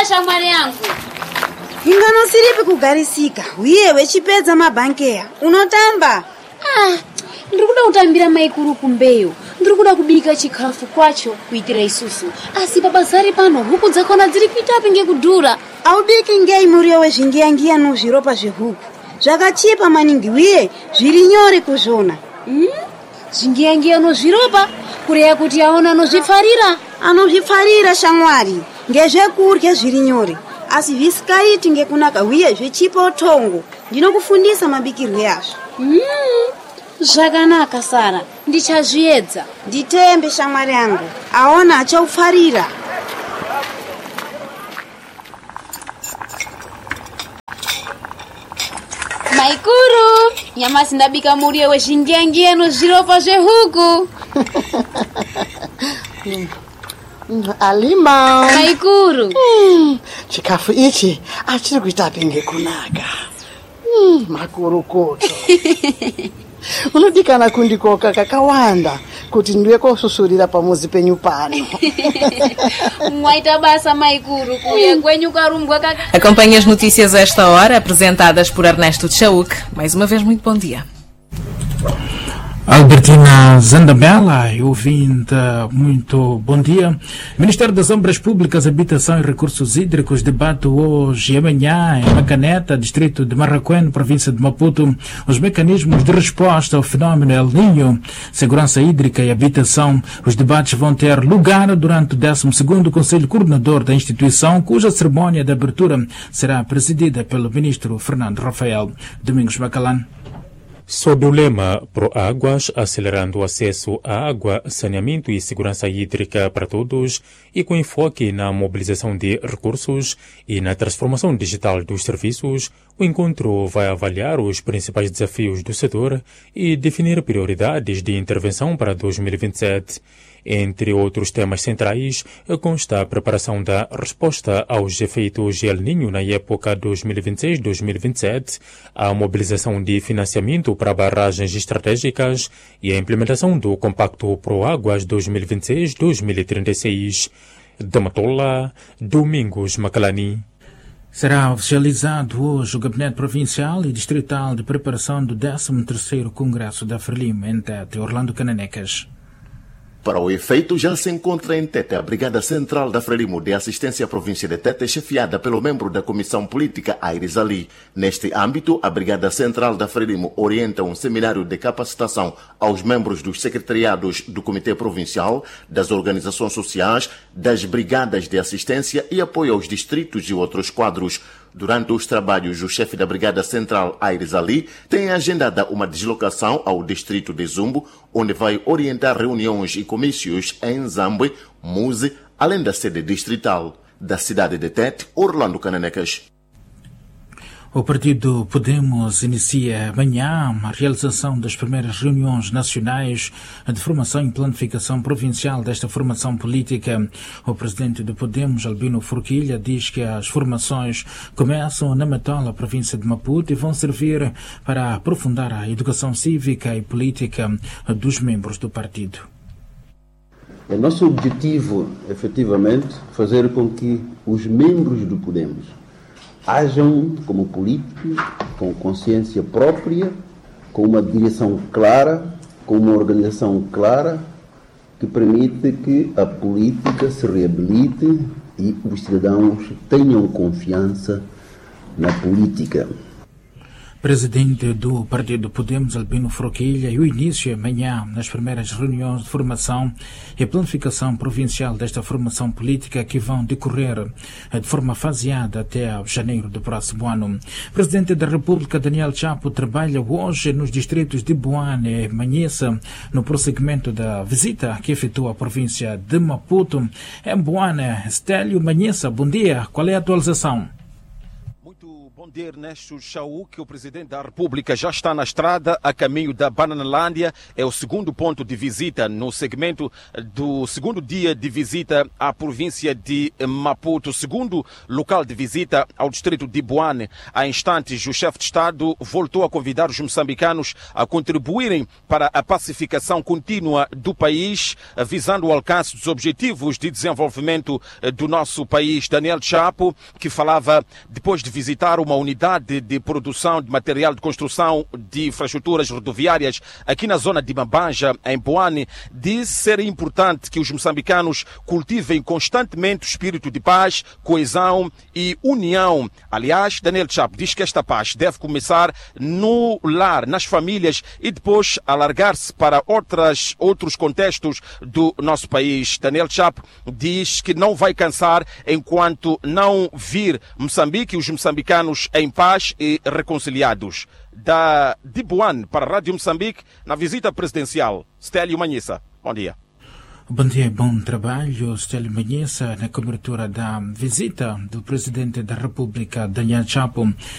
Tamba shamwari yangu. Ingano siripi kugarisika. Uye wechipedza mabankeya. Unotamba? Ndikuda kutambira maikuru kumbeyo. Ndikuda kubika chikafu kwacho kuitira isusu. Asi babazari pano huku dzakona dziri kuita pinge kudhura. Aubiki ngei muriyo wezvingiyangiya nozviropa zvehuku. Zvakachipa maningi uye zviri nyore kuzvona. Zvingiyangiya nozviropa kureya kuti aona nozvifarira. Anozvifarira shamwari. Ngezvekurya zviri nyore. Asi visikaiti ngekunaka uye zvichipa utongo. Ndinokufundisa mabikirwe azvo. Zvakanaka Sara, ndichazviedza. Nditembe shamwari yangu. Aona achaufarira. Maikuru, nyamasi ndabika muriyo wezvingiyangiya nozviropa zvehuku. Alima. Maikuru. Chikafu ichi achiri kuita pinge kunaka. Makuru koto. Unodikana kundikoka kakawanda kuti ndiwe kosusurira pamuzi penyu pano. Mwaita basa Maikuru kuya kwenyu karumbwa kaka. Acompanhe as notícias a esta hora, apresentadas por Ernesto Tchauque. Mais uma vez, muito bom dia. Albertina Zandabella, ouvinte, muito bom dia. Ministério das Obras Públicas, Habitação e Recursos Hídricos debate hoje e amanhã em Macaneta, distrito de Marraquém, província de Maputo, os mecanismos de resposta ao fenómeno El Niño, segurança hídrica e habitação. Os debates vão ter lugar durante o 12º Conselho Coordenador da instituição, cuja cerimónia de abertura será presidida pelo ministro Fernando Rafael. Domingos Bacalán. Sob o lema Proáguas, acelerando o acesso à água, saneamento e segurança hídrica para todos, e com enfoque na mobilização de recursos e na transformação digital dos serviços, o encontro vai avaliar os principais desafios do setor e definir prioridades de intervenção para 2027. Entre outros temas centrais, consta a preparação da resposta aos efeitos El Niño na época 2026-2027, a mobilização de financiamento para barragens estratégicas e a implementação do Compacto Proáguas 2026-2036. De Matola, Domingos Macalani. Será oficializado hoje o Gabinete Provincial e Distrital de Preparação do 13º Congresso da Frelimo em Tete, Orlando Cananecas. Para o efeito, já se encontra em Tete a Brigada Central da Frelimo de Assistência à Província de Tete, chefiada pelo membro da Comissão Política Aires Ali. Neste âmbito, a Brigada Central da Frelimo orienta um seminário de capacitação aos membros dos secretariados do Comitê Provincial, das organizações sociais, das brigadas de assistência e apoio aos distritos e outros quadros. Durante os trabalhos, o chefe da Brigada Central, Aires Ali, tem agendada uma deslocação ao distrito de Zumbo, onde vai orientar reuniões e comícios em Zambwe, Muse, além da sede distrital. Da cidade de Tete, Orlando Cananecas. O partido Podemos inicia amanhã a realização das primeiras reuniões nacionais de formação e planificação provincial desta formação política. O presidente do Podemos, Albino Forquilha, diz que as formações começam na Matola, província de Maputo, e vão servir para aprofundar a educação cívica e política dos membros do partido. É nosso objetivo, efetivamente, fazer com que os membros do Podemos hajam como políticos, com consciência própria, com uma direção clara, com uma organização clara, que permite que a política se reabilite e os cidadãos tenham confiança na política. Presidente do Partido Podemos, Albino Forquilha, e o início amanhã nas primeiras reuniões de formação e planificação provincial desta formação política que vão decorrer de forma faseada até janeiro do próximo ano. Presidente da República, Daniel Chapo, trabalha hoje nos distritos de Boane e Manhissa no prosseguimento da visita que efetua a província de Maputo. Em Boane, Estélio Manhissa, bom dia. Qual é a atualização? Bom dia, Ernesto Chauk. O presidente da República já está na estrada a caminho da Bananalândia. É o segundo ponto de visita no segmento do segundo dia de visita à província de Maputo. Segundo local de visita ao distrito de Boane. Há instantes, o chefe de Estado voltou a convidar os moçambicanos a contribuírem para a pacificação contínua do país, visando o alcance dos objetivos de desenvolvimento do nosso país. Daniel Chapo, que falava depois de visitar uma unidade de produção de material de construção de infraestruturas rodoviárias aqui na zona de Mabanja, em Boane, disse ser importante que os moçambicanos cultivem constantemente o espírito de paz, coesão e união. Aliás, Daniel Chapo diz que esta paz deve começar no lar, nas famílias e depois alargar-se para outros contextos do nosso país. Daniel Chapo diz que não vai cansar enquanto não vir Moçambique e os moçambicanos em paz e reconciliados. De Boane para a Rádio Moçambique, na visita presidencial, Stélio Manhissa. Bom dia. Bom dia, bom trabalho. Stélio Manhissa, na cobertura da visita do presidente da República, Daniel Chapo,